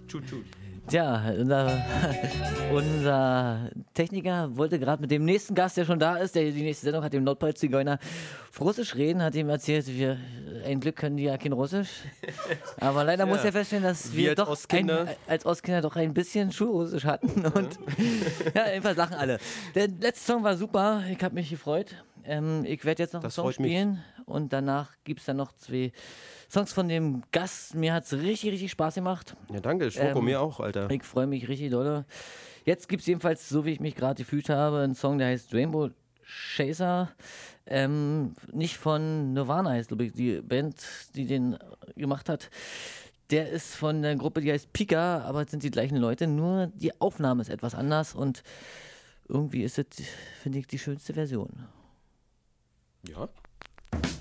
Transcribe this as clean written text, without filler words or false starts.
Tschut, tschut. Tja, unser Techniker wollte gerade mit dem nächsten Gast, der schon da ist, der die nächste Sendung hat, dem Nordpol-Zigeuner, auf Russisch reden, hat ihm erzählt, ein Glück können die ja kein Russisch. Aber leider muss er feststellen, dass wir doch als Ostkinder doch ein bisschen Schulrussisch hatten. Und ja, jedenfalls lachen alle. Der letzte Song war super, ich habe mich gefreut. Ich werde jetzt noch einen Song spielen und danach gibt es dann noch 2 Songs von dem Gast. Mir hat es richtig, richtig Spaß gemacht. Ja, danke. Schoko, mir auch, Alter. Ich freue mich richtig dolle. Jetzt gibt es jedenfalls, so wie ich mich gerade gefühlt habe, einen Song, der heißt Rainbow Chaser. Nicht von Nirvana heißt, glaube ich, die Band, die den gemacht hat. Der ist von der Gruppe, die heißt Pika, aber es sind die gleichen Leute, nur die Aufnahme ist etwas anders und irgendwie ist es, finde ich, die schönste Version. Ja.